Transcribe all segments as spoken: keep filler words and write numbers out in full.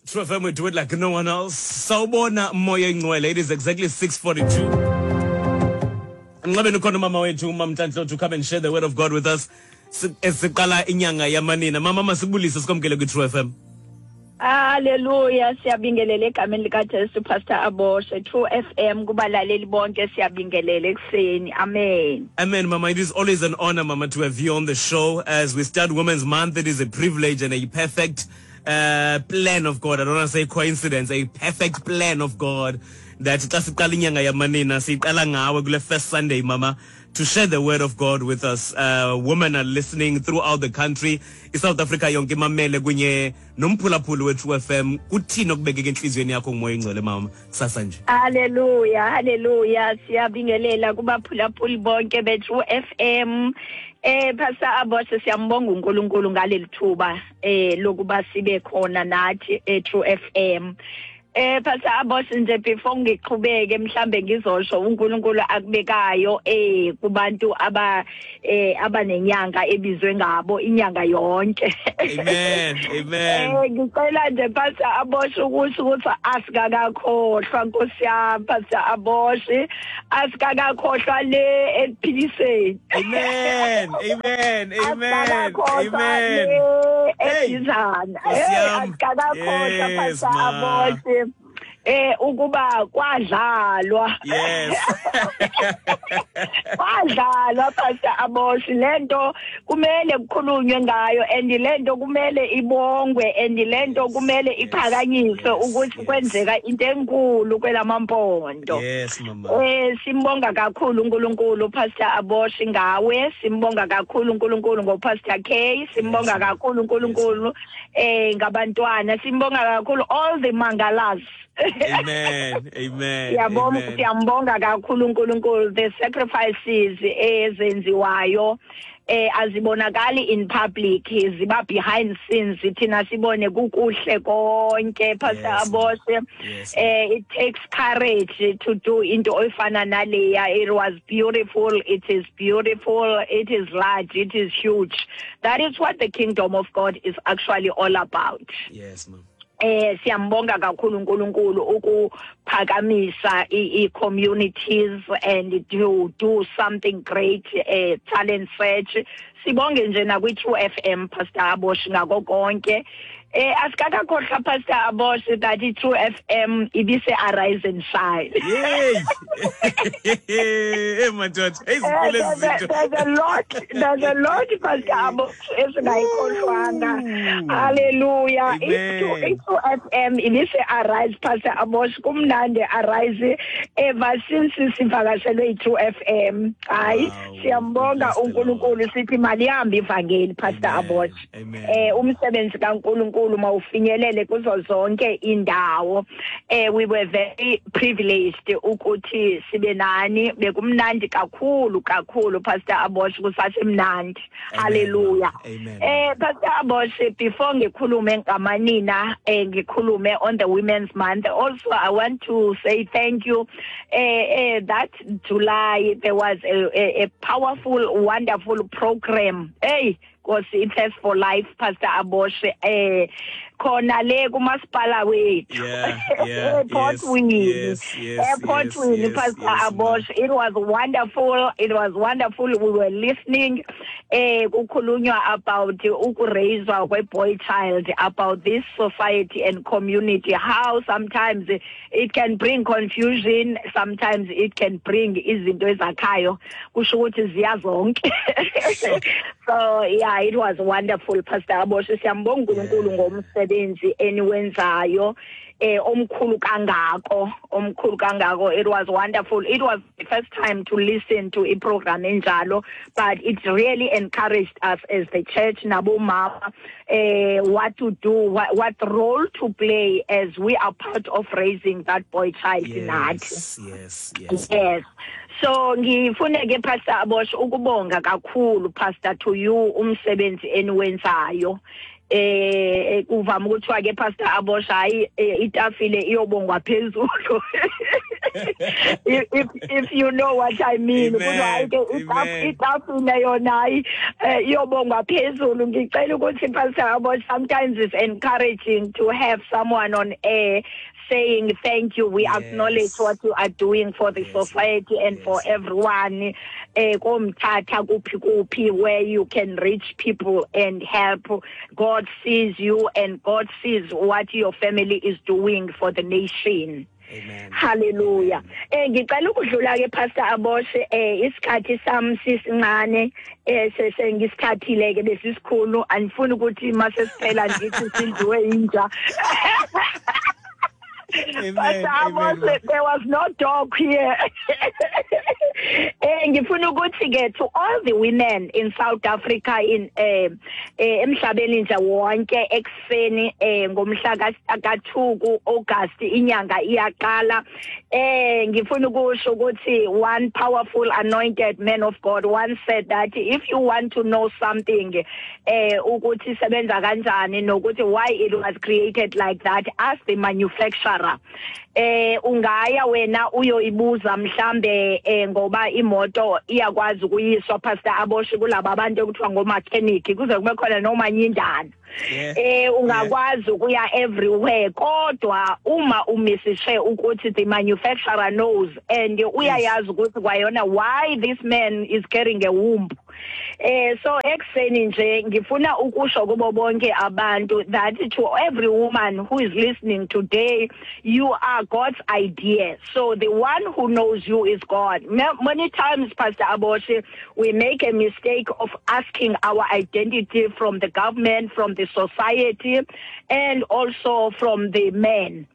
True F M, we do it like no one else. Sawubona moya ingcwele. It is exactly six forty-two. Ngicabeni khona mama wethu uMamNhlanhla to come and share the word of God with us. Esiqala inyanga yamanina. Mama masibulise sikomkele ku True F M. Hallelujah, siyabingelele egameni likaJesu Pastor Aboshe. True F M kubalaleli bonke siyabingelele ekseni. Amen. Amen, Mama. It is always an honor, Mama, to have you on the show as we start Women's Month. It is a privilege and a perfect uh, plan of God. I don't want to say coincidence, a perfect plan of God that siqala inyanga yamanina siqala ngawe kule first Sunday, Mama, to share the word of God with us. Uh, women are listening throughout the country. In South Africa yonke mamele kunye nomphulaphula wethu F M kuthini okubekeke enhlizweni yakho ngomoya ingcwele mama kusasa nje. Hallelujah, hallelujah. Siyabingelela kubaphulaphuli bonke bethu F M. Eh Pastor Aboshe siyambonga uNkulunkulu ngaleli thuba eh lokuba sibe khona nathi e True F M. Eh Pastor Aboshe nje before ngiqhubeke mhlambe ngizosho uNkulunkulu akubekayo eh kubantu aba eh abanenyanga ebizwe ngabo inyanga yonke. Amen. Amen. Eh ngicela nje Pastor Aboshe ukuthi ukuthi asikakakhohlwa Nkosi yami Pastor Aboshe asikakakhohlwa le ekuphiliseni. Amen. Amen. Amen. Amen. Hey, asikakakhohlwa Pastor Aboshe. Eh ukuba kwadlalwa yes kwadlalwa Pastor Aboshe lento kumele kukhulunywe ngayo and lento kumele ibongwe and lento kumele iphakanyiswe ukuthi kwenzeka into enkulu kwelamampondo. Yes mama. Eh simbonga kakhulu uNkulunkulu Pastor Aboshe ngawe, simbonga kakhulu uNkulunkulu ngo Pastor K, simbonga kakhulu uNkulunkulu eh ngabantwana, simbonga kakhulu all the mangalas. Amen. Amen. Siyabonga siyambonga kakhulu uNkulunkulu the sacrifices ezenziwayo eh azibonakali in public ziba behind scenes thina sibone kukuhle konke Pastor Aboshe. Eh it takes courage to do into oyifana naleya. It was beautiful, it is beautiful, it is large, it is huge. That is what the kingdom of God is actually all about. Yes ma'am. Eh siyambonga kakhulu uNkulunkulu ukuphakamisa i communities and to do something great eh talent search. Sibonge nje na kwi True F M Pastor Aboshe ngako konke. Eh asikakakhohlwa Pastor Aboshe that i True F M ibise arise and shine. Yey. Eh madoda ezikule izinto. There's a lot, there's a lot Pastor Aboshe esingayikhohlwanga. Hallelujah. i True F M ibise arise Pastor Aboshe kumnandi arise ever since sivakashelwe i True F M. Hayi siyambonga uNkulunkulu sithi mali yambi ivangeli Pastor Aboshe. Eh umsebenzi kaNkulunkulu mawufinyelele kuzo zonke indawo. Eh we were very privileged ukuthi sibe nani bekumnandi kakhulu kakhulu Pastor Aboshe kusasemnandi. Hallelujah. Eh Pastor Aboshe before ngikhulume ngamanina eh ngikhulume on the Women's Month, also I want to say thank you. Eh eh that July there was a, a, a powerful wonderful program. Hey because it has for life Pastor Aboshe eh khona le kumasipala wethu airport wini airport wini Pastor Aboshe. It was wonderful, it was wonderful. We were listening eh kukhulunywa about ukuraiswa kwe boy child, about this society and community, how sometimes it can bring confusion, sometimes it can bring izinto ezakhayo kusho ukuthi ziyazonke. So yeah, it was wonderful Pastor Aboshe. Siyambonga uNkulunkulu ngomsebenzi eniwenzayo eh omkhulu kangako omkhulu kangako. It was wonderful. It was the first time to listen to a program enjalo, but it really encouraged us as the church nabo mama eh what to do, what, what role to play as we are part of raising that boy child. Yes, yes, yes. Yes. So ngifuneke Pastor Aboshe ukubonga kakhulu Pastor to you umsebenzi eniwenzayo. Eh kuvama ukuthiwa ke Pastor Aboshe hayi itafile iyobongwa phezulu. if, if if you know what I mean. Amen. Sometimes it's encouraging to have someone on air saying thank you. We yes. acknowledge what you are doing for the yes. society and yes. for everyone. Where you can reach people and help. God sees you and God sees what your family is doing for the nation. Amen. Hallelujah. Eh ngicela ukudlula ke Pastor Aboshe eh isikhathi sami sisincane eh sengisithathile ke lesisikhulu anifuni ukuthi mase siphela ngithi sidliwe inja. Pastor Aboshe, there was no dog here. Eh ngifuna ukuthi ke to all the women in South Africa in eh emhlabeni nje wonke ekseni eh ngomhla ka two ku August inyanga iyaqala eh ngifuna ukusho ukuthi one powerful anointed man of God once said that if you want to know something eh ukuthi sebenza kanjani nokuthi why it was created like that, ask the manufacturer. Eh ungaya wena uyoyibuza mhlambe eh ngoba imoto iyakwazi ukuyiswa Pastor Aboshe kulabo abantu ekuthiwa ngo mechanic kuze kube khona noma nyindana eh ungakwazi ukuya everywhere kodwa uma umisishe ukuthi the manufacturer knows and uyayazi ukuthi kwayona why this man is carrying a womb. Eh so ekseni nje ngifuna ukusho kubo bonke abantu that to every woman who is listening today, you are God's idea. So the one who knows you is God. Many times, Pastor Aboshe, we make a mistake of asking our identity from the government, from the society, and also from the men.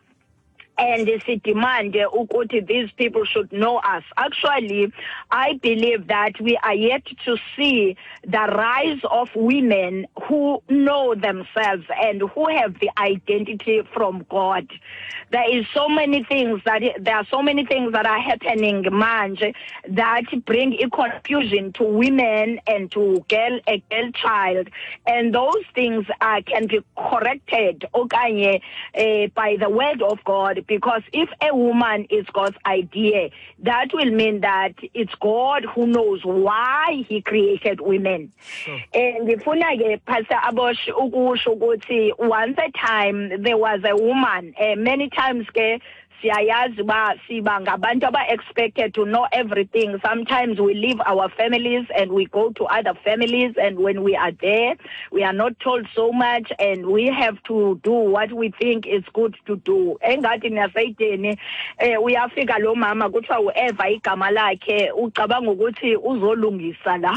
And the demand ukuthi these people should know us. Actually, I believe that we are yet to see the rise of women who know themselves and who have the identity from God. There is so many things that there are so many things that are happening, manje, that bring a confusion to women and to girl a girl child, and those things uh, can be corrected okanye uh, by the word of God. Because if a woman is God's idea, that will mean that it's God who knows why He created women. Sure. And ngifuna ke Pastor Aboshe ukusho ukuthi once a time there was a woman, uh, many times ke siyayazi ba siba ngabantu aba expected to know everything. Sometimes we leave our families and we go to other families, and when we are there we are not told so much and we have to do what we think is good to do. Engathi nasayideni eh uyafika lo mama kuthiwa uEva igama lakhe ucabanga ukuthi uzolungisa la.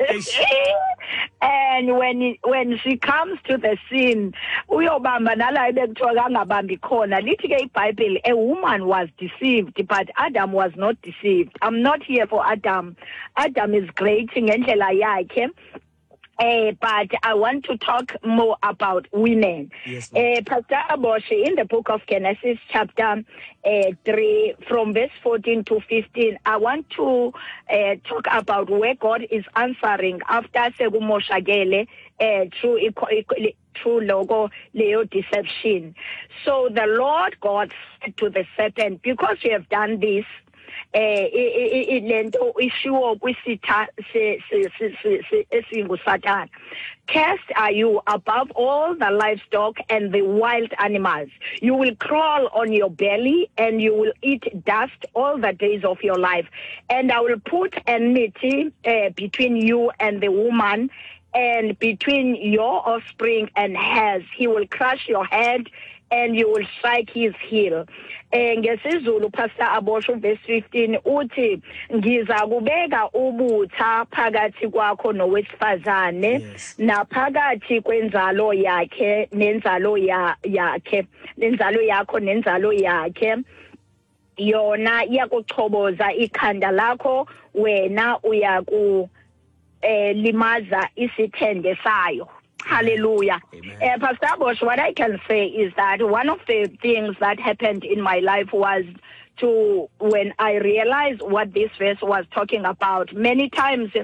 And when when she comes to the scene uyobamba nala ebekuthiwa kangabambi khona lithi ke iBhayibheli a woman was deceived but Adam was not deceived. I'm not here for Adam. Adam is great ngendlela yakhe. Uh, but I want to talk more about women. Yes, uh, Pastor Aboshe, in the book of Genesis chapter uh, three, from verse fourteen to fifteen, I want to uh, talk about where God is answering after Segumoshagele uh, through through logo Leo deception. So the Lord God said to the serpent, because you have done this, eh lento ishiwo kwisitha esingu Satan, cursed are you above all the livestock and the wild animals. You will crawl on your belly and you will eat dust all the days of your life. And I will put enmity uh, between you and the woman, and between your offspring and hers. He will crush your head and you will strike his heel. Ngesizulu Pastor Aboshe verse fifteen uthi ngiza kubeka ubutha phakathi kwakho nowesifazane naphakathi kwenzalo yakhe nenzalo yakhe nenzalo yakho nenzalo yakhe, yona iyakuchoboza ikhanda lakho wena uyaku eh limaza isithende sayo. Hallelujah. Uh, Pastor Aboshe, what I can say is that one of the things that happened in my life was to, when I realized what this verse was talking about, many times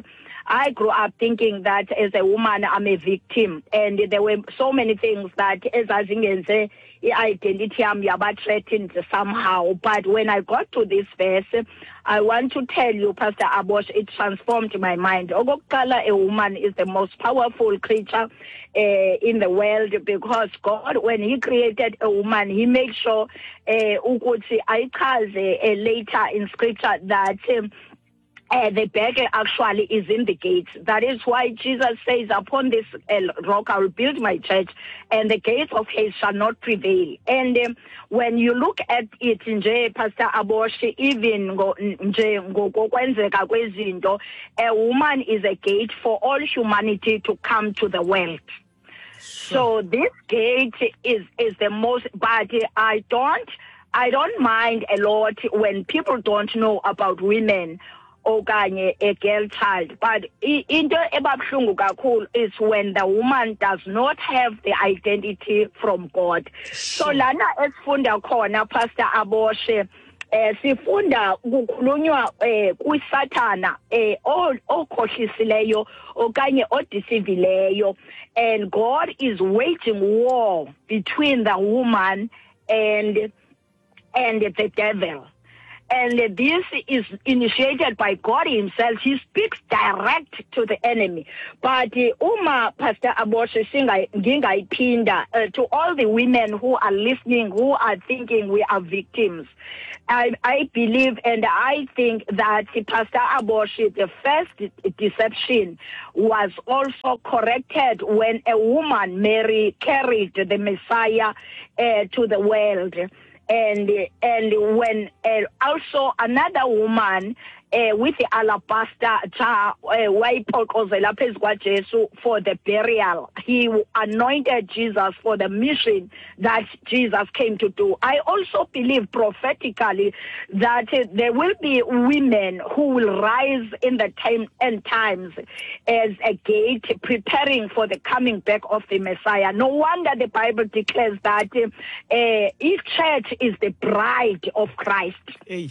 I grew up thinking that as a woman, I'm a victim. And there were so many things that as I think say, identity I'm threatened somehow. But when I got to this verse, I want to tell you, Pastor Abosh, it transformed my mind. Okokuqala, a woman is the most powerful creature uh, in the world, because God, when he created a woman, he made sure ukuthi ayichaze later in scripture that um, Uh, the battle actually is in the gates. That is why Jesus says, upon this uh, rock I will build my church, and the gates of hell shall not prevail. And um, when you look at it, nje, Pastor Abosh, even nje ngokwenzeka kwezinto, a woman is a gate for all humanity to come to the world. So this gate is, is the most, but I don't, I don't mind a lot when people don't know about women okanye a girl child, but into ebabhlungu kakhulu is when the woman does not have the identity from God. So lana esifunda khona, Pastor Aboshe, eh sifunda kukhulunywa eh kuSathana eh okhohlisileyo okanye odeceivileyo, and God is waging war between the woman and and the devil. And this is initiated by God himself. He speaks direct to the enemy. But uma Pastor Abosh ngingayiphinda to all the women who are listening, who are thinking we are victims, I, I believe and I think that Pastor Abosh, the first deception was also corrected when a woman, Mary, carried the Messiah uh, to the world. And and when uh, also another woman uh, with the alabaster jar uh, for the burial, he anointed Jesus for the mission that Jesus came to do. I also believe prophetically that uh, there will be women who will rise in the time end times as a gate preparing for the coming back of the Messiah. No wonder the Bible declares that uh, each church is the bride of Christ. Hey.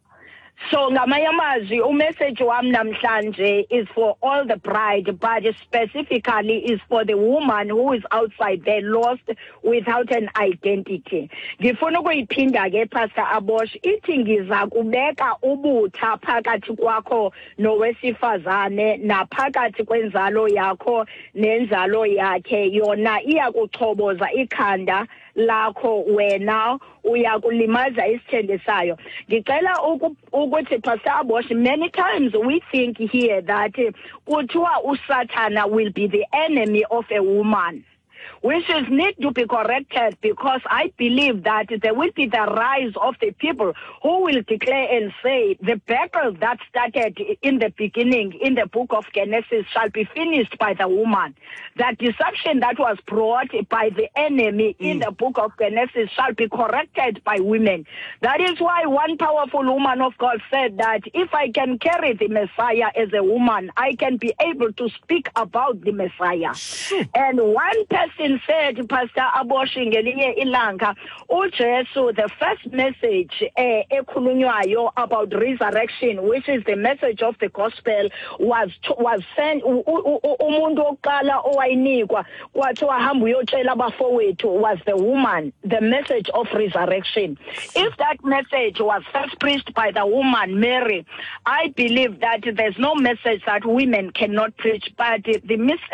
So ngamanye amazwi umessage wami namhlanje is for all the bride, but specifically is for the woman who is outside there, lost without an identity. Ngifuna ukuyiphinda ke Pastor Abosh, ithi ngiza kubeka ubutha phakathi kwakho nowesifazane naphakathi kwenzalo yakho nenzalo yakhe, yona iyakuchoboza ikhanda lakho wena uyakulimaza isithende sayo. Ngicela ukuthi Pastor Abosh, many times we think here that kuthiwa uSathana will be the enemy of a woman, which is need to be corrected, because I believe that there will be the rise of the people who will declare and say the battle that started in the beginning in the book of Genesis shall be finished by the woman. That deception that was brought by the enemy mm. in the book of Genesis shall be corrected by women. That is why one powerful woman of God said that if I can carry the Messiah as a woman, I can be able to speak about the Messiah. And one person said, Pastor Abosh ngelinye ilanga, uJesu, the first message eh, ekhulunywayo about resurrection, which is the message of the gospel, was was sent umuntu oqala owayinikwa kwathiwa hamba uyotshela abafowethu was the woman, the message of resurrection. If that message was first preached by the woman Mary, I believe that there's no message that women cannot preach, but the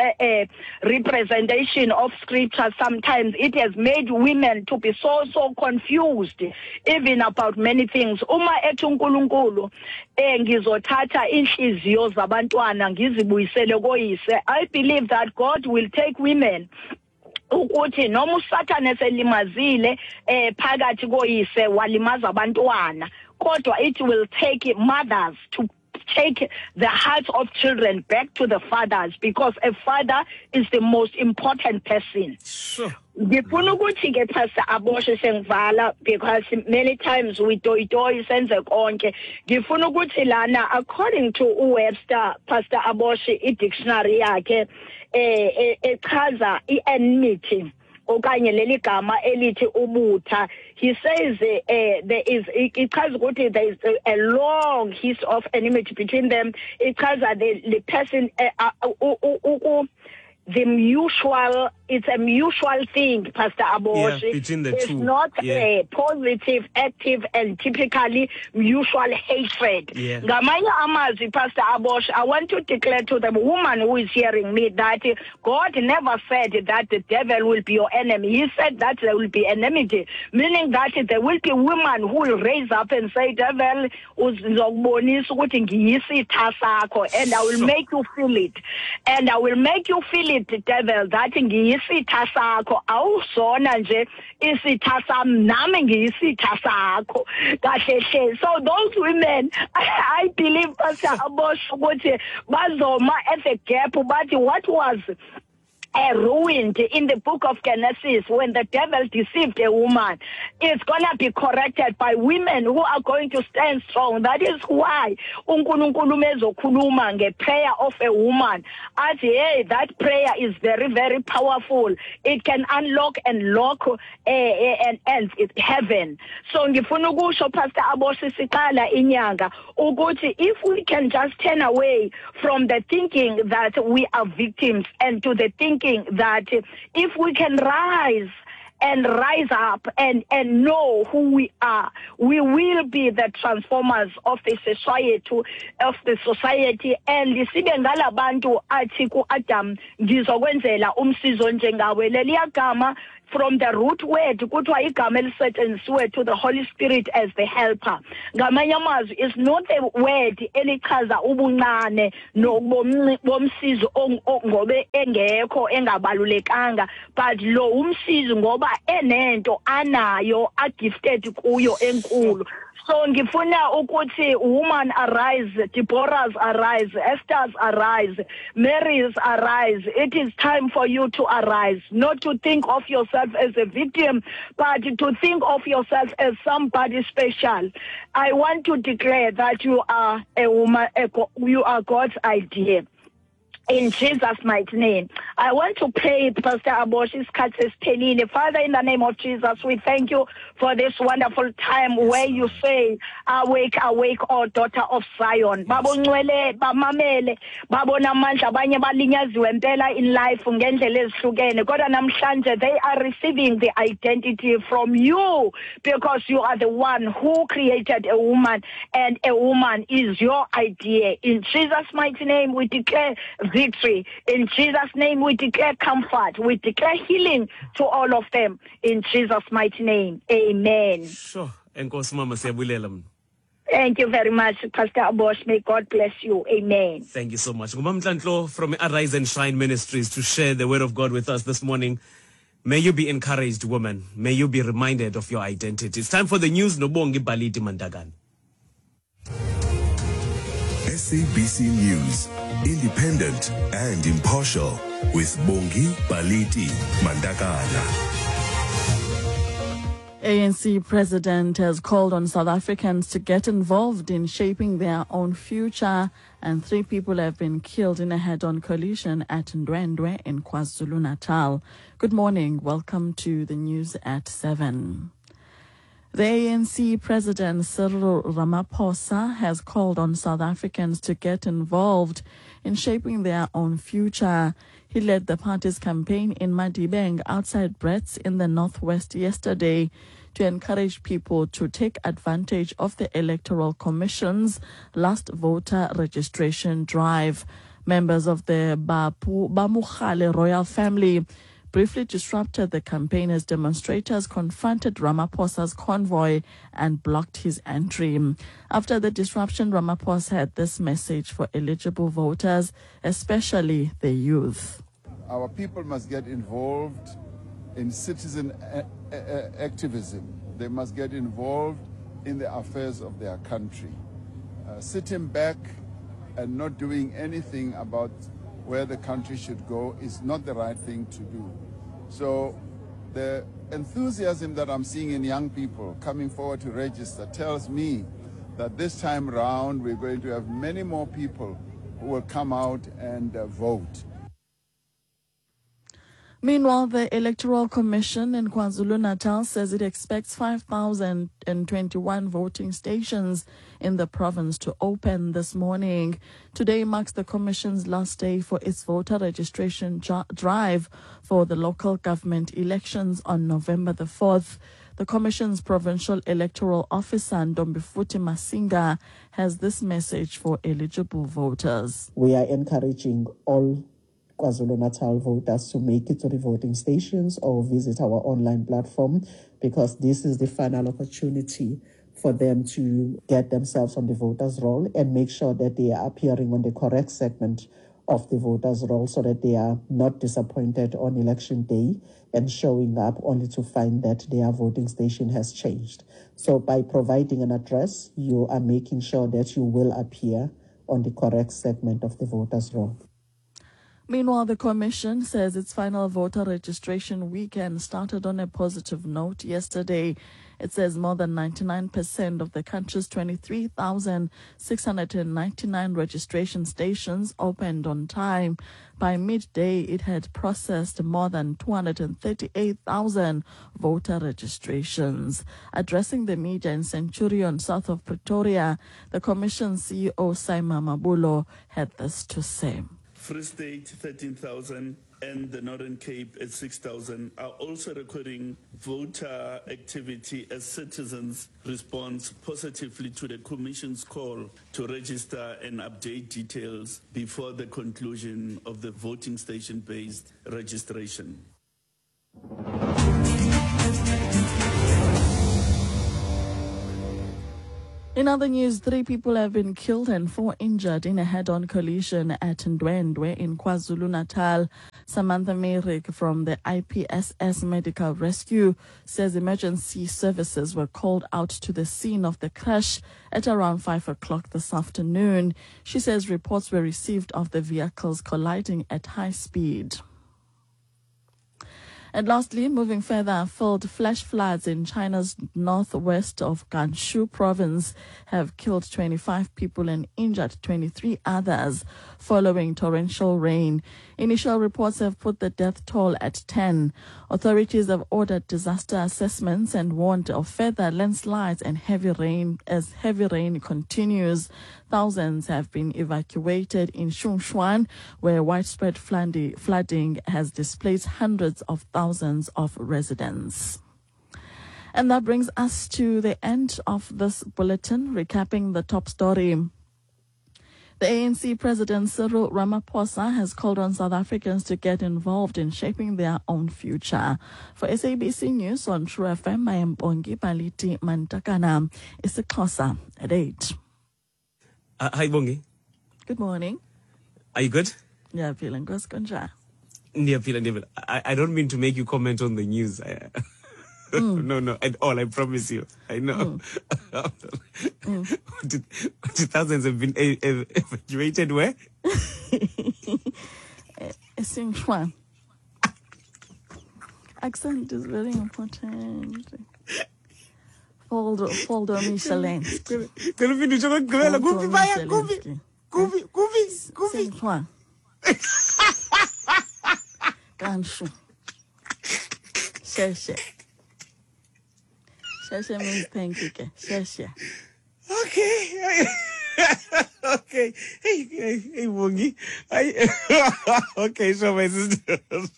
misrepresentation uh, uh, of scripture, sometimes it has made women to be so so confused even about many things. Uma ethi uNkulunkulu eh ngizothatha inhliziyo zabantwana ngizibuyisele koyise, I believe that God will take women ukuthi noma uSathane selimazile eh phakathi koyise walimaza abantwana, kodwa it will take mothers to take the hearts of children back to the fathers, because a father is the most important person. Sure. Ngifuna ukuthi ke Pastor Abosh sengivala, because many times we toy toy senze konke. Ngifuna ukuthi lana according to Webster, Pastor Abosh, i dictionary yakhe eh echaza I enmity okanye leli gama elithi ubutha. He says uh, there is ichaza ukuthi there is a, a long history of enmity between them. Ichaza the the person uh, uh, uh, uh, uh, the mutual, it's a mutual thing, Pastor Abosh. Yeah, between the it's two. It's not yeah. a positive, active, and typically mutual hatred. Yeah. Ngamanye amazwi, Pastor Abosh, I want to declare to the woman who is hearing me that God never said that the devil will be your enemy. He said that there will be enmity, meaning that there will be women who will raise up and say, devil, uzokubonisa ukuthi ngiyisitha sakho, and I will make you feel it. And I will make you feel it. Devil that ngiyisitha sakho awusona nje isitha sami nami ngiyisitha sakho kahle hle. So those women, I, I believe Pastor Abosh ukuthi bazoma at the gap, but what was Uh, ruined in the book of Genesis when the devil deceived a woman, it's gonna be corrected by women who are going to stand strong. That is why uNkulunkulu mezokhuluma ngeprayer of a woman. As hey, that prayer is very, very powerful. It can unlock and lock uh, and ends it heaven. So ngifuna ukusho Pastor Aboshi siqala inyanga ukuthi if we can just turn away from the thinking that we are victims and to the thinking that if we can rise and rise up and, and know who we are, we will be the transformers of the society, of the society. And sibe ngalabantu athi ku Adam ngizokwenzela umsizo njengawe. Leliya gama from the root word kuthiwa igama elisetshenziswe to the Holy Spirit as the helper. Ngamanye amazwi is not a word elichaza ubuncane nobomsizo ngobe engekho engabalulekanga, but lo umsizo ngoba enento anayo a gifted kuyo enkulu. So ngifuna ukuthi woman arise, Deborah's arise, Esther's arise, Mary's arise. It is time for you to arise, not to think of yourself as a victim, but to think of yourself as somebody special. I want to declare that you are a woman, you are God's idea. In Jesus' mighty name. I want to pray, Pastor Aboshi's Katses Penine. Father, in the name of Jesus, we thank you for this wonderful time where you say, awake, awake, O daughter of Zion. Babo Nwele, Bamamele, Babo Namanja, Banya Balinyaziwe Mpela in life, ngendlela ezihlukene. Kodwa namhlanje, they are receiving the identity from you because you are the one who created a woman, and a woman is your idea. In Jesus' mighty name, we declare victory. In Jesus' name, we declare comfort. We declare healing to all of them. In Jesus' mighty name, amen. Sure. Enkosi mama siyabulela mna. Thank you very much, Pastor Abosh. May God bless you. Amen. Thank you so much. Ngumama Nhlanhlo from Arise and Shine Ministries to share the word of God with us this morning. May you be encouraged, woman. May you be reminded of your identity. It's time for the news. Nobongi Baliti Mandagane. S A B C News, independent and impartial, with Bongi Baliti Mandagana. A N C president has called on South Africans to get involved in shaping their own future, and three people have been killed in a head-on collision at Ndwendwe in KwaZulu-Natal. Good morning. Welcome to the news at seven. The A N C President Cyril Ramaphosa has called on South Africans to get involved in shaping their own future. He led the party's campaign in Madibeng outside Bretts in the northwest yesterday to encourage people to take advantage of the Electoral Commission's last voter registration drive. Members of the Bapu, Bamukhale royal family briefly disrupted the campaign as demonstrators confronted Ramaphosa's convoy and blocked his entry. After the disruption, Ramaphosa had this message for eligible voters, especially the youth. Our people must get involved in citizen a- a- activism. They must get involved in the affairs of their country. Uh, sitting back and not doing anything about where the country should go is not the right thing to do. So the enthusiasm that I'm seeing in young people coming forward to register tells me that this time around we're going to have many more people who will come out and uh, vote. Meanwhile, the Electoral Commission in KwaZulu-Natal says it expects five thousand twenty-one voting stations in the province to open this morning. Today marks the Commission's last day for its voter registration j- drive for the local government elections on November the fourth. The Commission's Provincial Electoral Officer, Ndombifuti Masinga, has this message for eligible voters. We are encouraging all KwaZulu-Natal voters to make it to the voting stations or visit our online platform, because this is the final opportunity for them to get themselves on the voters' roll and make sure that they are appearing on the correct segment of the voters' roll, so that they are not disappointed on election day and showing up only to find that their voting station has changed. So by providing an address, you are making sure that you will appear on the correct segment of the voters' roll. Meanwhile, the Commission says its final voter registration weekend started on a positive note yesterday. It says more than ninety-nine percent of the country's twenty-three thousand six hundred ninety-nine registration stations opened on time. By midday, it had processed more than two hundred thirty-eight thousand voter registrations. Addressing the media in Centurion, south of Pretoria, the Commission C E O Simon Mabulo had this to say. Free State thirteen thousand and the Northern Cape at six thousand are also recording voter activity as citizens respond positively to the Commission's call to register and update details before the conclusion of the voting station-based registration. In other news, three people have been killed and four injured in a head-on collision at Ndwendwe in KwaZulu-Natal. Samantha Merrick from the I P S S Medical Rescue says emergency services were called out to the scene of the crash at around five o'clock this afternoon. She says reports were received of the vehicles colliding at high speed. And lastly, moving further afield, flash floods in China's northwest of Gansu province have killed twenty-five people and injured twenty-three others following torrential rain. Initial reports have put the death toll at ten. Authorities have ordered disaster assessments and warned of further landslides and heavy rain as heavy rain continues. Thousands have been evacuated in Xunchuan, where widespread flooding has displaced hundreds of thousands of residents. And that brings us to the end of this bulletin, recapping the top story. The A N C President Cyril Ramaphosa has called on South Africans to get involved in shaping their own future. For S A B C News on True F M, I am Bongi Baliti Mantakana. It's a Xhosa at eight. Uh, hi, Bongi. Good morning. Are you good? Yeah, feeling good. Kunja. Yeah, feeling good. I, I don't mean to make you comment on the news. I, mm. No, no, at all. I promise you. I know. Mm. mm. Thousands have been a, a, evacuated where? Xinchuan. Accent is very important. Folder, folder Michelin. Xinchuan. Gansu. Sheshe. Sheshe means thank you. Sheshe. Okay. Okay. Hey, hey, hey, Bongi. I, okay, so my sister.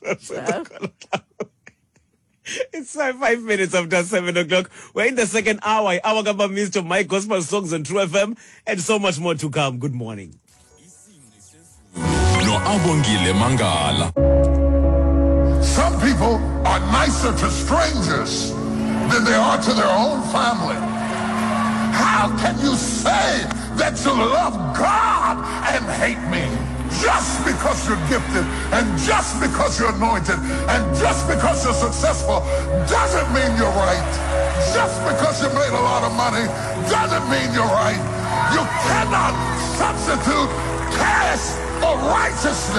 It's five, five minutes after seven o'clock. We're in the second hour. Our Gaba Mister Mike Gospel Songs on True F M, and so much more to come. Good morning. Some people are nicer to strangers than they are to their own family. How can you say that you love God and hate me? Just because you're gifted and just because you're anointed and just because you're successful doesn't mean you're right. Just because you made a lot of money doesn't mean you're right. You cannot substitute cash for righteousness.